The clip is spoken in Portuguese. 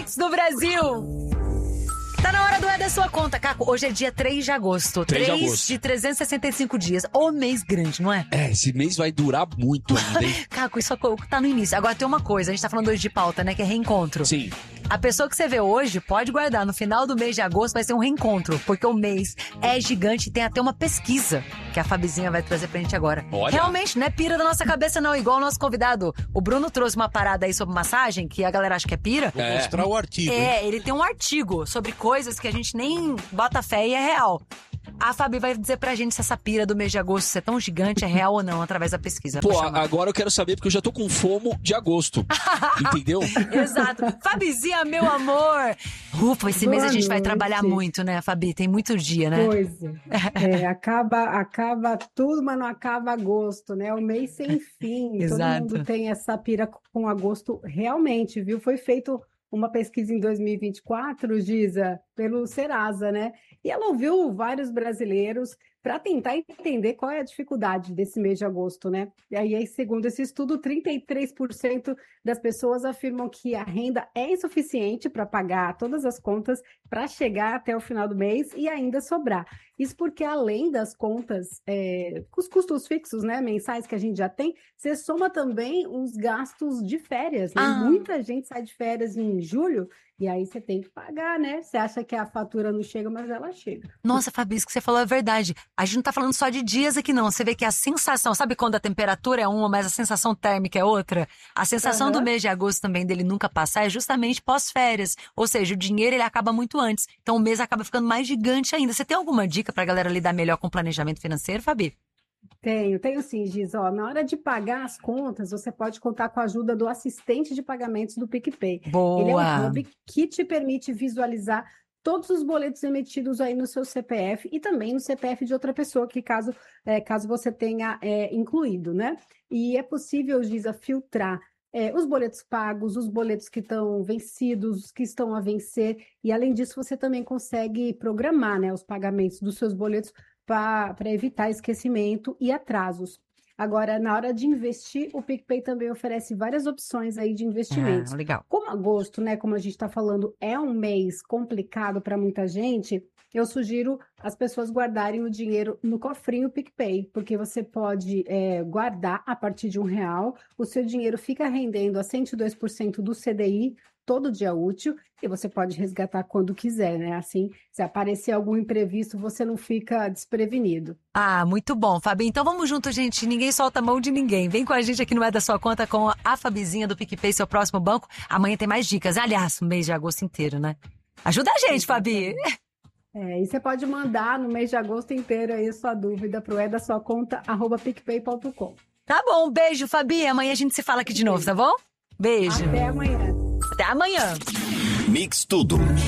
bancos do Brasil. Tá na hora do É da Sua Conta, Caco. Hoje é dia 3 de agosto. 3 de 365 dias. O mês grande, não é? Esse mês vai durar muito ainda, hein? Caco, isso tá no início. Agora tem uma coisa, a gente tá falando hoje de pauta, né? Que é reencontro. Sim. A pessoa que você vê hoje pode guardar. No final do mês de agosto vai ser um reencontro. Porque o mês é gigante e tem até uma pesquisa que a Fabizinha vai trazer pra gente agora. Olha. Realmente, não é pira da nossa cabeça, não. Igual o nosso convidado. O Bruno trouxe uma parada aí sobre massagem, que a galera acha que é pira. Vou mostrar o artigo. Ele tem um artigo sobre coisas que a gente nem bota fé e é real. A Fabi vai dizer pra gente se essa pira do mês de agosto ser tão gigante é real ou não, através da pesquisa. Pô, agora eu quero saber, porque eu já tô com fomo de agosto. Entendeu? Exato. Fabizinha, meu amor. Ufa, esse mês a gente vai trabalhar muito, né, Fabi? Tem muito dia, né? Pois é. Acaba tudo, mas não acaba agosto, né? O mês sem fim. Exato. Todo mundo tem essa pira com agosto realmente, viu? Foi feito uma pesquisa em 2024, Giza, pelo Serasa, né? E ela ouviu vários brasileiros para tentar entender qual é a dificuldade desse mês de agosto, né? E aí, segundo esse estudo, 33% das pessoas afirmam que a renda é insuficiente para pagar todas as contas para chegar até o final do mês e ainda sobrar. Isso porque, além das contas, os custos fixos, né, mensais que a gente já tem, você soma também os gastos de férias, né? Muita gente sai de férias em julho e aí você tem que pagar, né? Você acha que a fatura não chega, mas ela chega. Nossa, Fabi, isso que você falou é verdade. A gente não tá falando só de dias aqui, não. Você vê que a sensação, sabe quando a temperatura é uma, mas a sensação térmica é outra? A sensação do mês de agosto também dele nunca passar é justamente pós-férias. Ou seja, o dinheiro ele acaba muito antes. Então o mês acaba ficando mais gigante ainda. Você tem alguma dica pra galera lidar melhor com o planejamento financeiro, Fabi? Tenho sim, Giz. Ó, na hora de pagar as contas, você pode contar com a ajuda do assistente de pagamentos do PicPay. Boa! Ele é um hub que te permite visualizar todos os boletos emitidos aí no seu CPF e também no CPF de outra pessoa, que caso você tenha incluído, né? E é possível, Giza, filtrar os boletos pagos, os boletos que estão vencidos, os que estão a vencer, e além disso você também consegue programar, né, os pagamentos dos seus boletos para evitar esquecimento e atrasos. Agora, na hora de investir, o PicPay também oferece várias opções aí de investimentos. Legal. Como agosto, né, como a gente está falando, é um mês complicado para muita gente, eu sugiro as pessoas guardarem o dinheiro no cofrinho PicPay, porque você pode guardar a partir de R$1, o seu dinheiro fica rendendo a 102% do CDI todo dia útil, e você pode resgatar quando quiser, né? Assim, se aparecer algum imprevisto, você não fica desprevenido. Ah, muito bom, Fabi. Então vamos junto, gente. Ninguém solta a mão de ninguém. Vem com a gente aqui no É da Sua Conta com a Fabizinha do PicPay, seu próximo banco. Amanhã tem mais dicas. Aliás, o mês de agosto inteiro, né? Ajuda a gente, Fabi. E você pode mandar no mês de agosto inteiro aí sua dúvida pro edasuaconta@picpay.com. Tá bom, beijo, Fabi. Amanhã a gente se fala aqui de novo, tá bom? Beijo. Até amanhã. Até amanhã. Mix Tudo.